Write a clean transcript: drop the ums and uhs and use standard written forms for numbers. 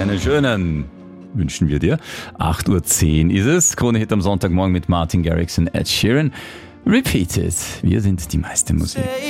Einen schönen wünschen wir dir. 8:10 Uhr ist es. Krone-Hit am Sonntagmorgen mit Martin Garrix und Ed Sheeran. Repeated. Wir sind die meiste Musik.